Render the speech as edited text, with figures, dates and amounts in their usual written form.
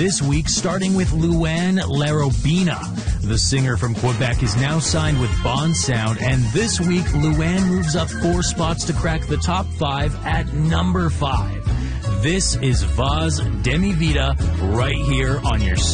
this week, starting with Louann Larobina. The singer from Quebec is now signed with Bond Sound, and this week, Louann moves up 4 spots to crack the top 5 at number 5. This is Vaz Demi Vida right here on your